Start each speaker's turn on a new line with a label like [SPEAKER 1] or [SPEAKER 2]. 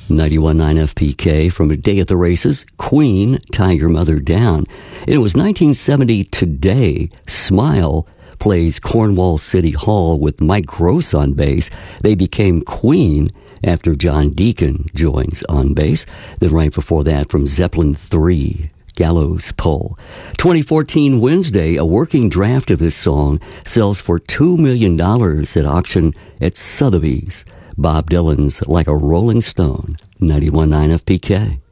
[SPEAKER 1] 91.9 FPK from A Day at the Races, Queen, Tie Your Mother Down. It was 1970 today. Smile plays Cornwall City Hall with Mike Gross on bass. They became Queen after John Deacon joins on bass. Then right before that from Zeppelin 3, Gallows Pole. 2014 Wednesday, a working draft of this song sells for $2 million at auction at Sotheby's. Bob Dylan's Like a Rolling Stone, 91.9 FPK.